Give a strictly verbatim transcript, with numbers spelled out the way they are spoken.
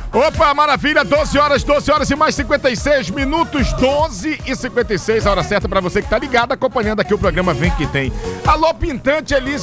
Opa, maravilha, doze horas, doze horas e mais cinquenta e seis minutos, doze e cinquenta e seis, a hora certa pra você que tá ligado, acompanhando aqui o programa Vem Que Tem. Alô, Pintante Elisa.